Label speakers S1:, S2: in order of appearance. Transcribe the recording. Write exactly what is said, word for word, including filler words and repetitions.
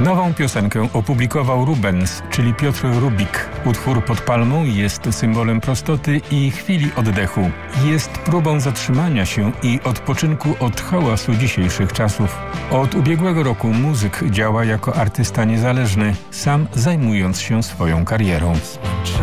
S1: Nową piosenkę opublikował Rubens, czyli Piotr Rubik. Utwór Pod palmą jest symbolem prostoty i chwili oddechu. Jest próbą zatrzymania się i odpoczynku od hałasu dzisiejszych czasów. Od ubiegłego roku muzyk działa jako artysta niezależny, sam zajmując się swoją karierą.